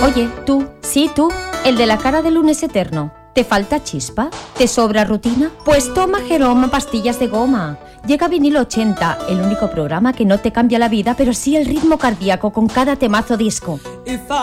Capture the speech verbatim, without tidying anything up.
Oye, tú, sí tú, el de la cara de lunes eterno. ¿Te falta chispa? ¿Te sobra rutina? Pues toma Geroma pastillas de goma. Llega Vinilo ochenta, el único programa que no te cambia la vida, pero sí el ritmo cardíaco con cada temazo disco.